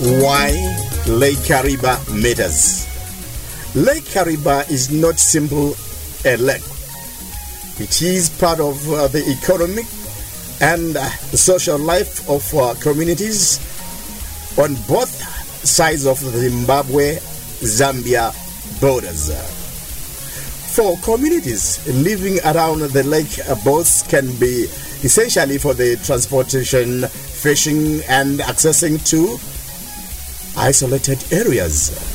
Why Lake Kariba matters. Lake Kariba is not simply a lake. It is part of the economic and social life of communities on both sides of the Zimbabwe-Zambia borders. For communities living around the lake, boats can be essentially for the transportation, fishing, and accessing to isolated areas.